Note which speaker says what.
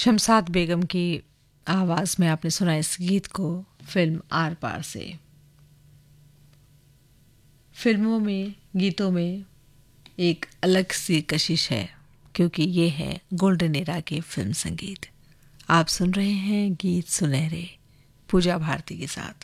Speaker 1: शमशाद बेगम की आवाज़ में आपने सुना इस गीत को फिल्म आर पार से। फिल्मों में गीतों में एक अलग सी कशिश है क्योंकि ये है गोल्डन एरा के फिल्म संगीत। आप सुन रहे हैं गीत सुनहरे पूजा भारती के साथ।